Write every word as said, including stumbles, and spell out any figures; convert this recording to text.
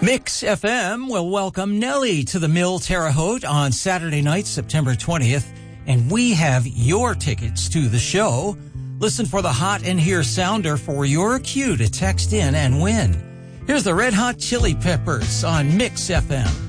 Mix F M will welcome Nelly to the Mill Terre Haute on Saturday night, September twentieth, and we have your tickets to the show. Listen for the Hot and Here sounder for your cue to text in and win. Here's the Red Hot Chili Peppers on Mix F M.